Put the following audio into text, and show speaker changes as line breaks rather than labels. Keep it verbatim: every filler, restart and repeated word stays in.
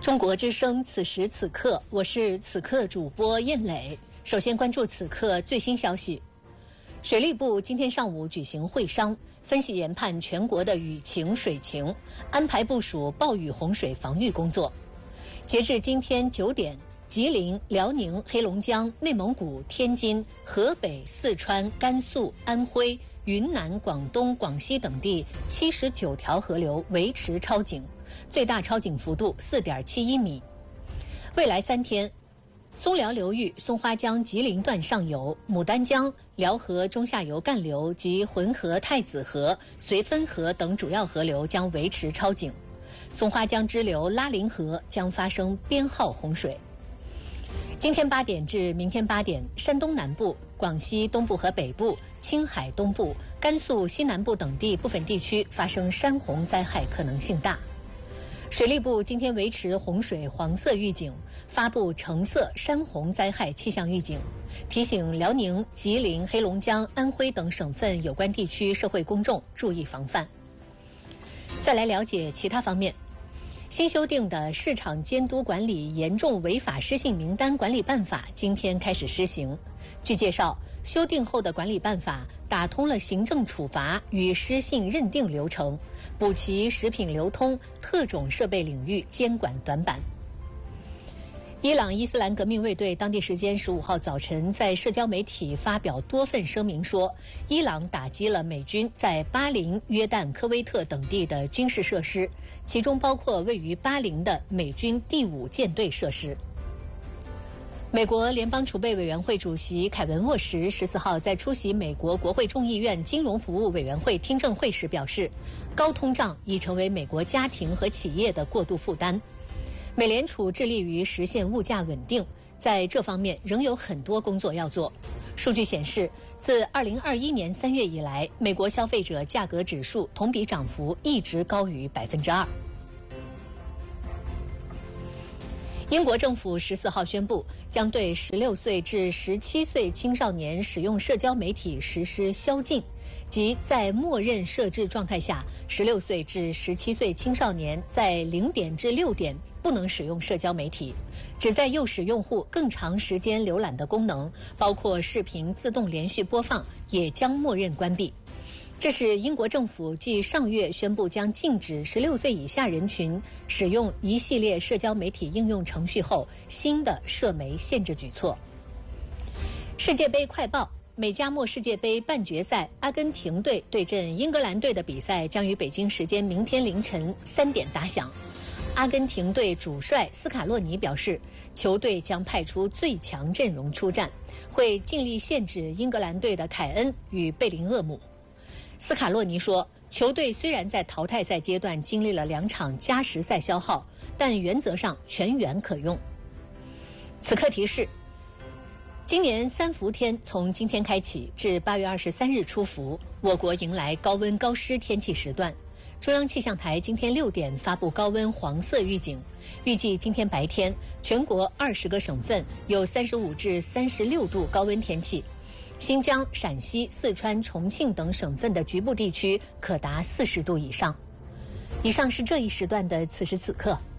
中国之声，此时此刻，我是此刻主播燕磊。首先关注此刻最新消息。水利部今天上午举行会商，分析研判全国的雨情水情，安排部署暴雨洪水防御工作。截至今天九点，吉林、辽宁、黑龙江、内蒙古、天津、河北、四川、甘肃、安徽、云南、广东、广西等地七十九条河流维持超警，最大超警幅度 四点七一米。未来三天，松辽流域松花江吉林段上游、牡丹江、辽河中下游干流及浑河太子河、绥芬河等主要河流将维持超警，松花江支流拉林河将发生编号洪水。今天八点至明天八点，山东南部、广西东部和北部、青海东部、甘肃西南部等地部分地区发生山洪灾害可能性大。水利部今天维持洪水黄色预警，发布橙色山洪灾害气象预警，提醒辽宁、吉林、黑龙江、安徽等省份有关地区社会公众注意防范。再来了解其他方面。新修订的市场监督管理严重违法失信名单管理办法今天开始施行。据介绍，修订后的管理办法打通了行政处罚与失信认定流程，补齐食品流通、特种设备领域监管短板。伊朗伊斯兰革命卫队当地时间十五号早晨在社交媒体发表多份声明说，伊朗打击了美军在巴林、约旦、科威特等地的军事设施，其中包括位于巴林的美军第五舰队设施。美国联邦储备委员会主席凯文·沃什十四号在出席美国国会众议院金融服务委员会听证会时表示，高通胀已成为美国家庭和企业的过度负担。美联储致力于实现物价稳定，在这方面仍有很多工作要做。数据显示，自二零二一年三月以来，美国消费者价格指数同比涨幅一直高于百分之二。英国政府十四号宣布，将对十六岁至十七岁青少年使用社交媒体实施宵禁，即在默认设置状态下，十六岁至十七岁青少年在零点至六点不能使用社交媒体，旨在诱使用户更长时间浏览的功能，包括视频自动连续播放，也将默认关闭。这是英国政府继上月宣布将禁止十六岁以下人群使用一系列社交媒体应用程序后新的社媒限制举措。世界杯快报：美加墨世界杯半决赛，阿根廷队对阵英格兰队的比赛将于北京时间明天凌晨三点打响。阿根廷队主帅斯卡洛尼表示，球队将派出最强阵容出战，会尽力限制英格兰队的凯恩与贝林厄姆。斯卡洛尼说，球队虽然在淘汰赛阶段经历了两场加时赛消耗，但原则上全员可用。此刻提示：今年三伏天从今天开启至八月二十三日出伏，我国迎来高温高湿天气时段。中央气象台今天六点发布高温黄色预警，预计今天白天全国二十个省份有三十五至三十六度高温天气。新疆、陕西、四川、重庆等省份的局部地区可达四十度以上。以上是这一时段的此时此刻。